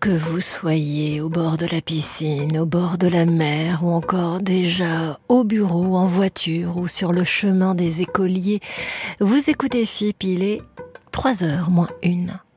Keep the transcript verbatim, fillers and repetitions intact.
Que vous soyez au bord de la piscine, au bord de la mer ou encore déjà au bureau, en voiture ou sur le chemin des écoliers, vous écoutez F I P, il est trois heures moins une.